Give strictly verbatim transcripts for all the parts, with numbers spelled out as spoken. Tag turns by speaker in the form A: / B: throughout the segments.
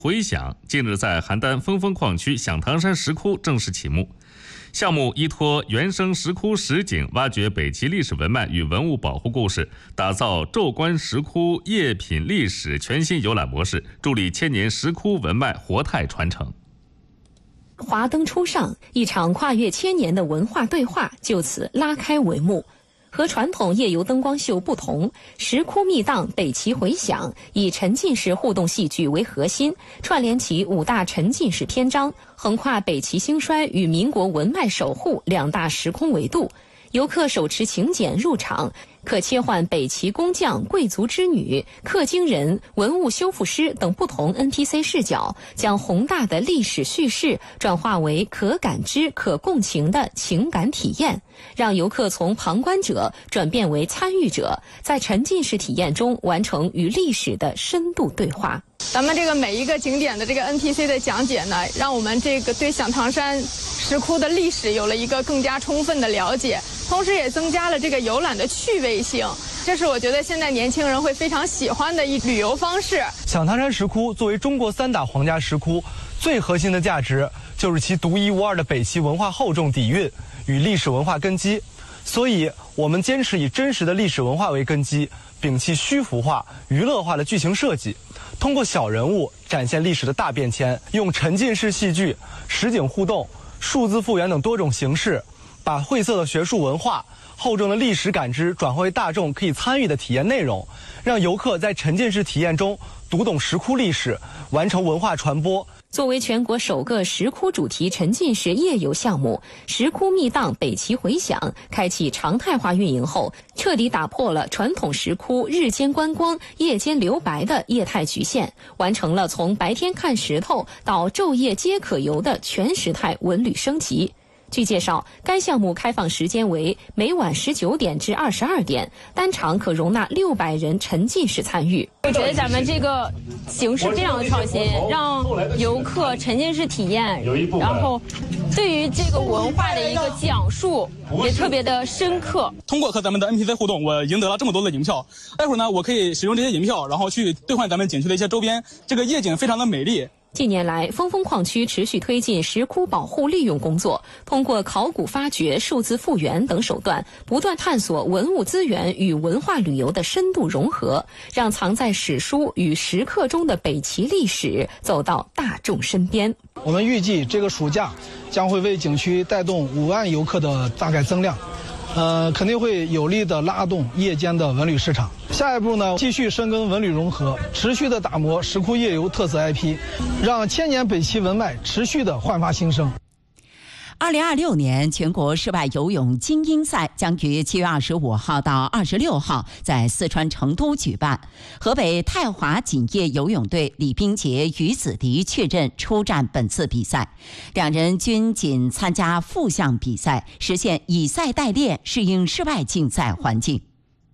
A: 回响近日在邯郸峰峰矿区响堂山石窟正式启幕。项目依托原生石窟实景，挖掘北齐历史文脉与文物保护故事，打造宙观石窟业品历史全新游览模式，助力千年石窟文脉活态传承。
B: 华灯初上，一场跨越千年的文化对话就此拉开帷幕。和传统夜游灯光秀不同，石窟密档北齐回响以沉浸式互动戏剧为核心，串联起五大沉浸式篇章，横跨北齐兴衰与民国文脉守护两大时空维度。游客手持请柬入场，可切换北齐工匠、贵族织女、氪金人、文物修复师等不同 N P C 视角，将宏大的历史叙事转化为可感知、可共情的情感体验，让游客从旁观者转变为参与者，在沉浸式体验中完成与历史的深度对话。
C: 咱们这个每一个景点的这个 N P C 的讲解呢，让我们这个对响堂山石窟的历史有了一个更加充分的了解，同时也增加了这个游览的趣味性。这是我觉得现在年轻人会非常喜欢的一旅游方式。
D: 响堂山石窟作为中国三大皇家石窟，最核心的价值就是其独一无二的北齐文化厚重底蕴与历史文化根基。所以我们坚持以真实的历史文化为根基，摒弃虚浮化、娱乐化的剧情设计，通过小人物展现历史的大变迁，用沉浸式戏剧、实景互动、数字复原等多种形式，把晦涩的学术文化、厚重的历史感知转化为大众可以参与的体验内容，让游客在沉浸式体验中读懂石窟历史，完成文化传播。
B: 作为全国首个石窟主题沉浸式夜游项目，石窟密档北齐回响开启常态化运营后，彻底打破了传统石窟日间观光、夜间留白的业态局限，完成了从白天看石头到昼夜皆可游的全时态文旅升级。据介绍，该项目开放时间为每晚十九点至二十二点，单场可容纳六百人沉浸式参与。
C: 我觉得咱们这个形式非常的创新，让游客沉浸式体验，然后对于这个文化的一个讲述也特别的深刻。
E: 通过和咱们的 N P C 互动，我赢得了这么多的银票。待会儿呢，我可以使用这些银票，然后去兑换咱们景区的一些周边。这个夜景非常的美丽。
B: 近年来，峰峰矿区持续推进石窟保护利用工作，通过考古发掘、数字复原等手段，不断探索文物资源与文化旅游的深度融合，让藏在史书与石刻中的北齐历史走到大众身边。
F: 我们预计这个暑假将会为景区带动五万游客的大概增量。呃，肯定会有力的拉动夜间的文旅市场。下一步呢，继续深耕文旅融合，持续的打磨石窟夜游特色 I P， 让千年北齐文脉持续的焕发新生。
G: 二零二六年全国室外游泳精英赛将于七月二十五号到二十六号在四川成都举办。河北泰华锦业游泳队李冰洁、于子迪确认出战本次比赛，两人均仅参加复项比赛，实现以赛代练，适应室外竞赛环境。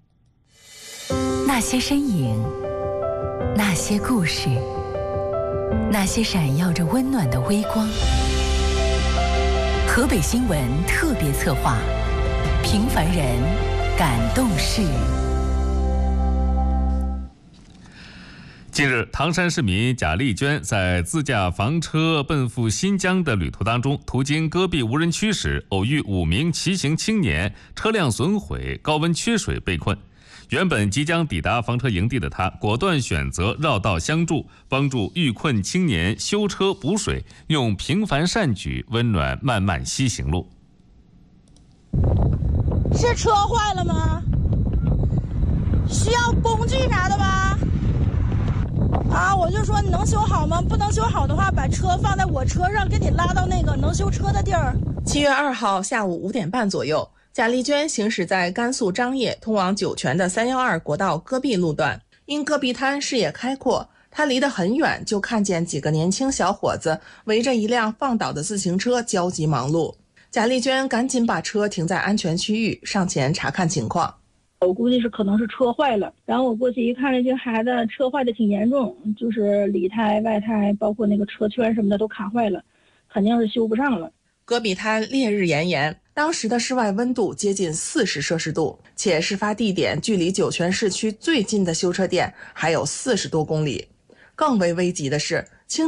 H: 那些身影，那些故事，那些闪耀着温暖的微光。河北新闻特别策划，平凡人感动事。
A: 近日，唐山市民贾丽娟在自驾房车奔赴新疆的旅途当中，途经戈壁无人区时，偶遇五名骑行青年，车辆损毁，高温缺水被困。原本即将抵达房车营地的他，果断选择绕道相助，帮助遇困青年修车补水，用平凡善举温暖漫漫西行路。
I: 是车坏了吗？需要工具啥的吗？啊，我就说你能修好吗？不能修好的话，把车放在我车上，给你拉到那个能修车的地儿。
J: 七月二号下午五点半左右，贾丽娟行驶在甘肃张掖通往酒泉的三一二国道戈壁路段，因戈壁滩视野开阔，她离得很远，就看见几个年轻小伙子围着一辆放倒的自行车焦急忙碌。贾丽娟赶紧把车停在安全区域，上前查看情况。
K: 我估计是可能是车坏了，然后我过去一看，这些孩子车坏的挺严重，就是里胎、外胎，包括那个车圈什么的都卡坏了，肯定是修不上了。
J: 戈壁滩烈日炎炎，当时的室外温度接近四十摄氏度，且事发地点距离酒泉市区最近的修车店还有四十多公里。更为危急的是，